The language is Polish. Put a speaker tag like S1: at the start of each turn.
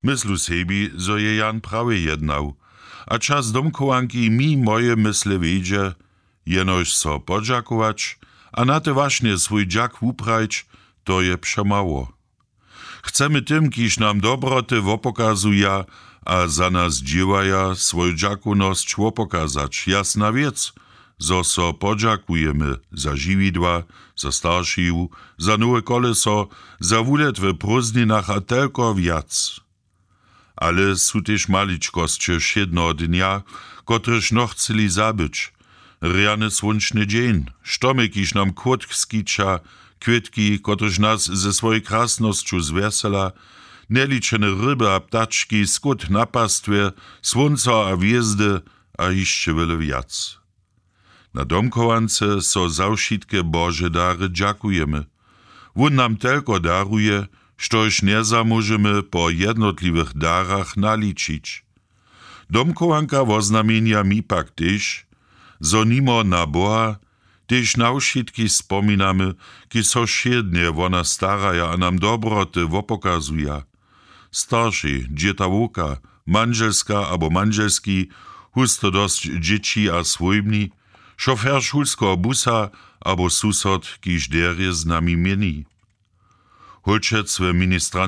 S1: Myslu sebi, zo je Jan prawie jednał, a czas domkowanki mi moje mysle wiedzie, jenoż so podżakować, a na te właśnie swój dziak uprać, to je przemało. Chcemy tym, kiż nam dobroty wopokazuje, a za nas dziewaja swój dziakuność wopokazać. Jasna wiec, zo so podżakujemy za žividła, za starszych, za nowe koleso, za wulet w prózdninach a tylko wiac. Ale są też maliczkostcze jednego dnia, kotryż no chceli zabyć. Rjany słonczny dzień, sztomy, kiż nam kłód skicza, kwietki, kotryż nas ze swojej krasnością zwesela, nieliczene ryby a ptaczki, skut na pastwie, słońca a gwiezdy, a jeszcze wiele wiac. Na domkowance so zawšitke Boże dary dziakujemy. Wón nam tylko daruje, štož niezamožemy po jednotliwych darach naliczyć. Domkowanka woznamienia mi pak tyž, zo nimo na Boha, tyž na všitki spominamy, ki so šednie wona staraja a nam dobroty wopokazuja. Starszy, dzietawuka, manželska abo manželski, husto dost dzieci a swojbni, šofer šulskiego busa abo susod, kiž derje z nami mieni. Holčec w ministranstwie